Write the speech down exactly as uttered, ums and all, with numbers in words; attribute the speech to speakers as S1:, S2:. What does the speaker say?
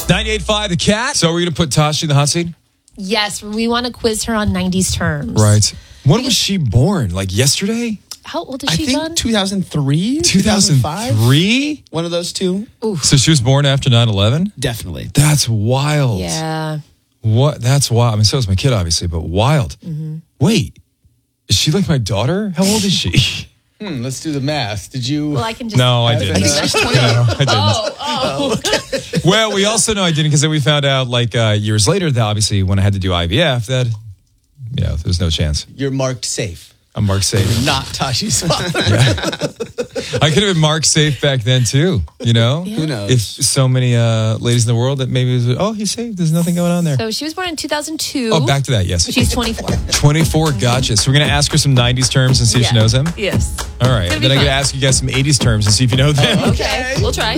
S1: ninety-eight point five The Cat. So we're going to put Tasha in the hot seat?
S2: Yes, we want to quiz her on nineties terms.
S1: Right. When was she born? Like yesterday?
S2: How old is
S3: I
S2: she,
S3: think
S2: John?
S3: two thousand three,
S1: two thousand three?
S3: One of those two.
S1: So she was born after nine eleven?
S3: Definitely.
S1: That's wild.
S2: Yeah.
S1: What? That's wild. I mean, so is my kid, obviously, but wild.
S2: Mm-hmm.
S1: Wait, is she like my daughter? How old is she?
S3: Hmm, let's do the math. Did you?
S2: Well, I can just...
S1: No, I
S3: I
S1: didn't.
S3: think
S1: No,
S3: she's twenty.
S1: I didn't.
S2: Oh, oh.
S1: Well, we also know I didn't because then we found out like uh, years later that obviously when I had to do I V F that, you know, there's no chance.
S3: You're marked safe.
S1: I'm marked safe.
S3: Not Tashi's father.
S1: I could have been marked safe back then too, you know?
S2: Yeah.
S3: Who knows?
S1: If so many uh, ladies in the world that maybe, was, oh, he's safe. There's nothing going on there.
S2: So she was born in two thousand two.
S1: Oh, back to that, yes.
S2: She's twenty-four.
S1: twenty-four, gotcha. So we're going to ask her some nineties terms and see if she
S2: Yeah.
S1: knows them?
S2: Yes.
S1: All right.
S2: It's gonna
S1: Then
S2: be
S1: I'm going to
S2: fun.
S1: ask you guys some eighties terms and see if you know them.
S2: Okay, we'll try.